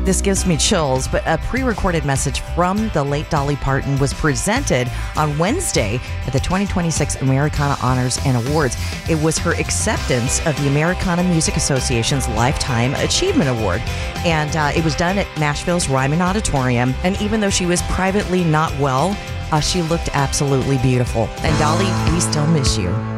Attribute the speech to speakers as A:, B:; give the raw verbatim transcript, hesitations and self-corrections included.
A: This gives me chills, but a pre-recorded message from the late Dolly Parton was presented on Wednesday at the twenty twenty-six Americana Honors and Awards. It was her acceptance of the Americana Music Association's Lifetime Achievement Award. And uh, it was done at Nashville's Ryman Auditorium. And even though she was privately not well, uh, she looked absolutely beautiful. And Dolly, we still miss you.